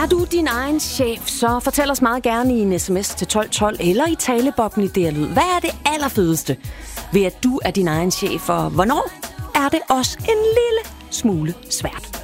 du din egen chef, så fortæl os meget gerne i en sms til 1212 eller i talebobben i DR-lyd. Hvad er det allerfedeste ved, at du er din egen chef, og hvornår er det også en lille smule svært?